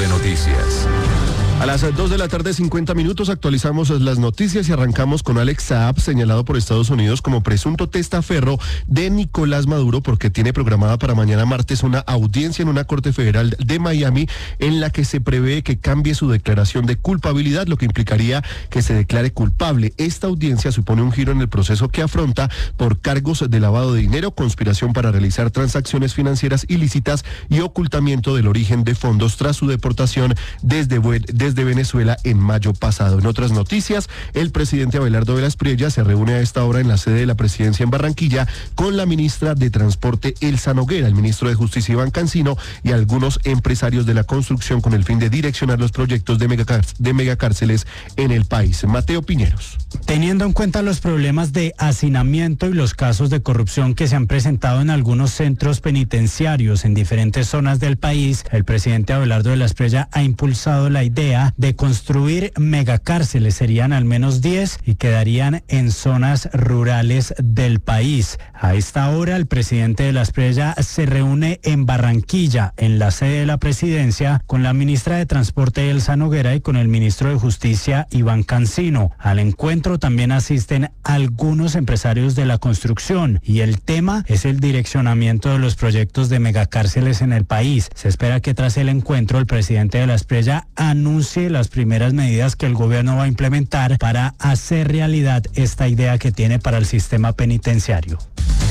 de noticias. A las 2 de la tarde, 50 minutos, actualizamos las noticias y arrancamos con Alex Saab, señalado por Estados Unidos como presunto testaferro de Nicolás Maduro, porque tiene programada para mañana martes una audiencia en una corte federal de Miami en la que se prevé que cambie su declaración de culpabilidad, lo que implicaría que se declare culpable. Esta audiencia supone un giro en el proceso que afronta por cargos de lavado de dinero, conspiración para realizar transacciones financieras ilícitas y ocultamiento del origen de fondos tras su deportación desde Venezuela en mayo pasado. En otras noticias, el presidente Abelardo Velas Priella se reúne a esta hora en la sede de la presidencia en Barranquilla con la ministra de Transporte Elsa Noguera, el ministro de Justicia Iván Cancino y algunos empresarios de la construcción con el fin de direccionar los proyectos de megacárceles en el país. Mateo Piñeros. Teniendo en cuenta los problemas de hacinamiento y los casos de corrupción que se han presentado en algunos centros penitenciarios en diferentes zonas del país, el presidente Abelardo Velas Priella ha impulsado la idea de construir megacárceles. Serían al menos 10 y quedarían en zonas rurales del país. A esta hora, el presidente Velas Priella se reúne en Barranquilla, en la sede de la presidencia, con la ministra de Transporte Elsa Noguera y con el ministro de Justicia Iván Cancino. Al encuentro también asisten algunos empresarios de la construcción y el tema es el direccionamiento de los proyectos de megacárceles en el país. Se espera que tras el encuentro el presidente Velas Priella anuncie las primeras medidas que el gobierno va a implementar para hacer realidad esta idea que tiene para el sistema penitenciario.